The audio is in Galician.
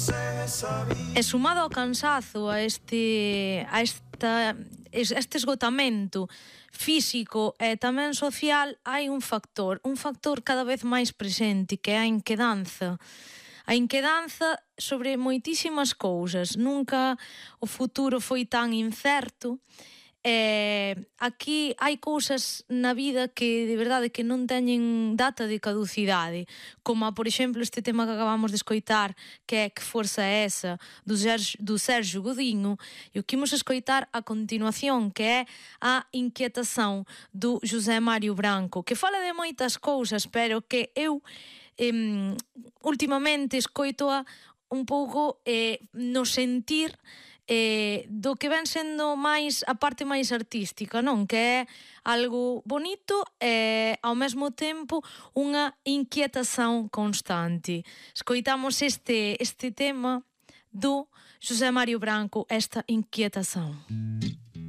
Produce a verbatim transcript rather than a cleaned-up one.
E sumado ao cansazo, a este a esta este esgotamento físico e tamén social, hai un factor, un factor cada vez máis presente, que é a inquedanza. A inquedanza sobre moitísimas cousas. Nunca o futuro foi tan incerto. Eh, aquí hai cousas na vida que de verdade que non teñen data de caducidade, como por exemplo este tema que acabamos de escoitar, que é Que Forza é Esa, do Sergio, do Sergio Godinho, e o que imos escoitar a continuación, que é A Inquietación, do José Mario Branco, que fala de moitas cousas, pero que eu eh, últimamente escoitoa un pouco eh, no sentir Eh, do que ven sendo máis a parte máis artística, non? Que é algo bonito e ao mesmo tempo unha inquietación constante. Escoitamos este, este tema do José Mario Branco, esta inquietación.